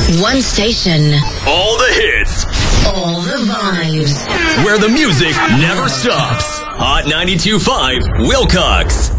One station. All the hits. All the vibes. Where the music never stops. Hot 92.5 Wilcox.